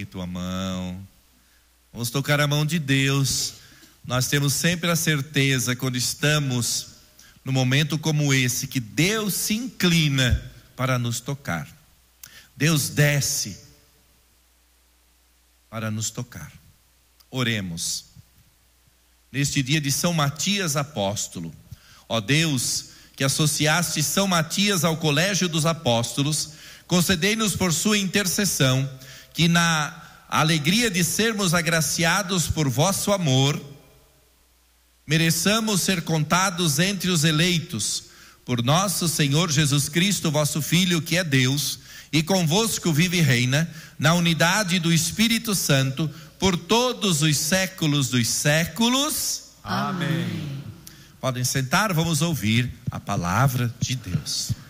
Pegue tua mão. Vamos tocar a mão de Deus. Nós temos sempre a certeza, quando estamos num momento como esse, que Deus se inclina para nos tocar. Deus desce para nos tocar. Oremos. Neste dia de São Matias Apóstolo, ó Deus, que associaste São Matias ao colégio dos apóstolos, concedei-nos por sua intercessão, que na alegria de sermos agraciados por vosso amor, mereçamos ser contados entre os eleitos, por nosso Senhor Jesus Cristo, vosso Filho, que é Deus, e convosco vive e reina, na unidade do Espírito Santo, por todos os séculos dos séculos. Amém. Podem sentar, vamos ouvir a palavra de Deus.